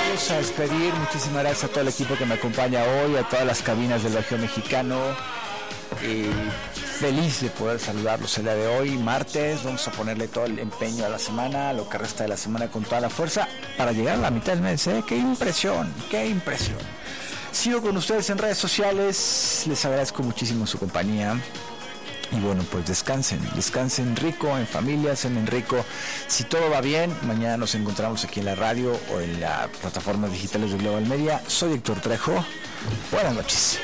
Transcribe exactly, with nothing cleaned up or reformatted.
vamos a despedir. Muchísimas gracias a todo el equipo que me acompaña hoy, a todas las cabinas del Bajío Mexicano. Eh, feliz de poder saludarlos el día de hoy, martes. Vamos a ponerle todo el empeño a la semana, lo que resta de la semana con toda la fuerza para llegar a la mitad del mes. ¿eh? ¡Qué impresión! ¡Qué impresión! Sigo con ustedes en redes sociales. Les agradezco muchísimo su compañía. Y bueno, pues descansen, descansen rico, en familia, cenen rico. Si todo va bien, mañana nos encontramos aquí en la radio o en las plataformas digitales de Global Media. Soy Héctor Trejo. Buenas noches.